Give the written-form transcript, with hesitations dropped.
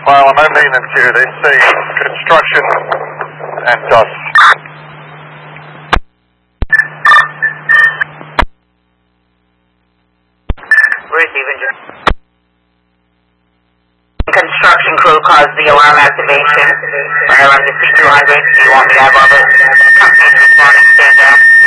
mile, no maintenance here. They say construction and dust. Receiving. Construction crew caused the alarm activation. Around the C200. Do you want me to have all the companies responding stand down?